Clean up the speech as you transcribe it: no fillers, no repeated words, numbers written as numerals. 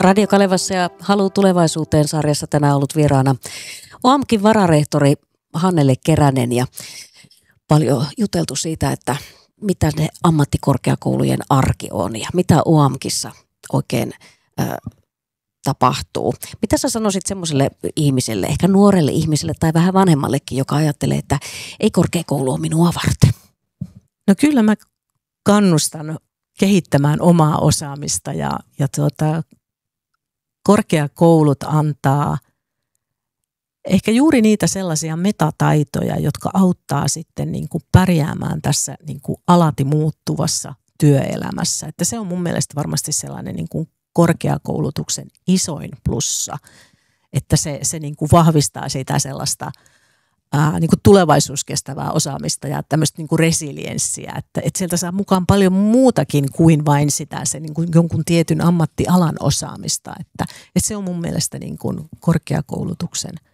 Radio Kalevassa ja Halu tulevaisuuteen -sarjassa tänään ollut vieraana OAMKin vararehtori Hannele Keränen ja paljon juteltu siitä, että mitä ne ammattikorkeakoulujen arki on ja mitä OAMKissa oikein tapahtuu. Mitä sä sanoisit semmoiselle ihmiselle, ehkä nuorelle ihmiselle tai vähän vanhemmallekin, joka ajattelee, että ei korkeakoulu ole minua varten? No kyllä mä kannustan kehittämään omaa osaamista ja korkeakoulut antaa ehkä juuri niitä sellaisia metataitoja, jotka auttaa sitten niin kuin pärjäämään tässä niin kuin alati muuttuvassa työelämässä. Että se on mun mielestä varmasti sellainen niin kuin korkeakoulutuksen isoin plussa, että se niin kuin vahvistaa sitä sellaista niin kuin tulevaisuuskestävää osaamista ja tämmöistä niin kuin resilienssiä, että sieltä saa mukaan paljon muutakin kuin vain sitä se niin kuin jonkun tietyn ammattialan osaamista, että se on mun mielestä niin kuin korkeakoulutuksen